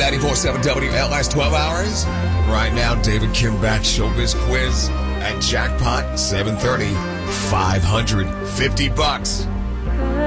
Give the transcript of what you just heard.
94.7 WLS 12 hours. Right now, David Kimbach Showbiz Quiz at Jackpot 730. $550.